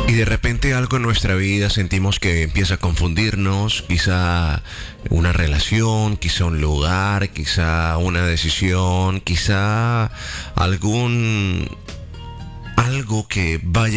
Y de repente algo en nuestra vida sentimos que empieza a confundirnos, quizá una relación, quizá un lugar, quizá una decisión, quizá algún algo que vaya